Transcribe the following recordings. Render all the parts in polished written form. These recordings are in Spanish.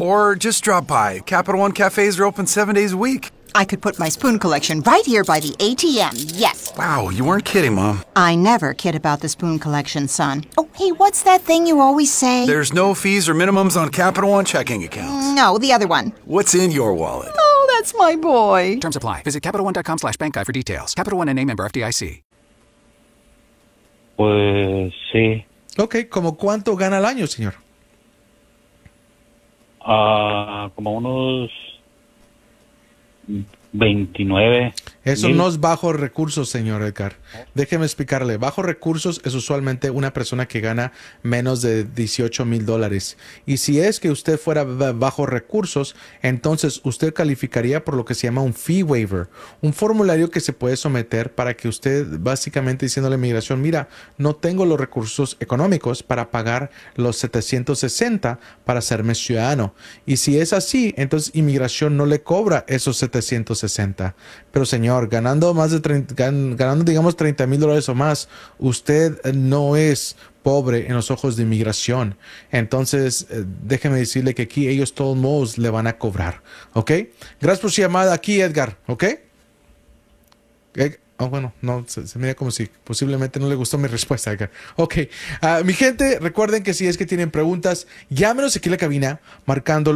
Or just drop by. Capital One cafes are open 7 days a week. I could put my spoon collection right here by the ATM, yes. Wow, you weren't kidding, Mom. I never kid about the spoon collection, son. Oh, hey, what's that thing you always say? There's no fees or minimums on Capital One checking accounts. No, the other one. What's in your wallet? Oh, that's my boy. Terms apply. Visit CapitalOne.com/bankguide for details. Capital One NA, member FDIC. Pues sí. Ok, ¿como cuánto gana al año, señor? Como unos 29. Eso no es bajo recursos, señor Edgar. Déjeme explicarle. Bajo recursos es usualmente una persona que gana menos de $18,000. Y si es que usted fuera bajo recursos, entonces usted calificaría por lo que se llama un fee waiver. Un formulario que se puede someter para que usted, básicamente diciéndole a Inmigración, mira, no tengo los recursos económicos para pagar los 760 para hacerme ciudadano. Y si es así, entonces Inmigración no le cobra esos 760. Pero señor, ganando más de ganando digamos $30,000 o más, usted no es pobre en los ojos de Inmigración. Entonces, déjeme decirle que aquí ellos todos modos le van a cobrar. ¿Ok? Gracias por su llamada aquí, Edgar. ¿Ok? Bueno, no, se mira como si posiblemente no le gustó mi respuesta, Edgar. Ok, mi gente, recuerden que si es que tienen preguntas, llámenos aquí a la cabina marcando el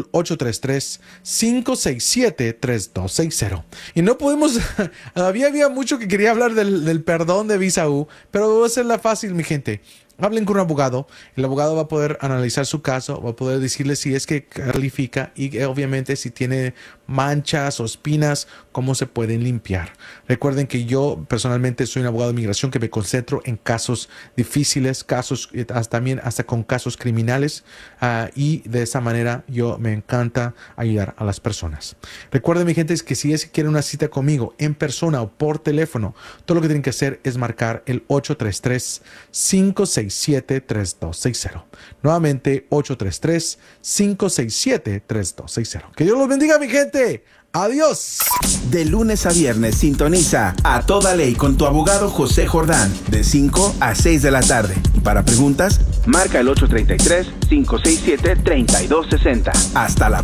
833-567-3260. Y no podemos, había mucho que quería hablar del perdón de Visa U, pero voy a hacerla fácil, mi gente. Hablen con un abogado, el abogado va a poder analizar su caso, va a poder decirle si es que califica y obviamente si tiene manchas o espinas, cómo se pueden limpiar. Recuerden que yo personalmente soy un abogado de inmigración que me concentro en casos difíciles, casos hasta con casos criminales y de esa manera yo me encanta ayudar a las personas. Recuerden, mi gente, es que si es que quieren una cita conmigo en persona o por teléfono, todo lo que tienen que hacer es marcar el 833-567-3260. Nuevamente, 833-567-3260. Que Dios los bendiga, mi gente. Adiós. De lunes a viernes sintoniza A Toda Ley con tu abogado José Jordán de 5 a 6 de la tarde. Y para preguntas, marca el 833-567-3260. Hasta la próxima.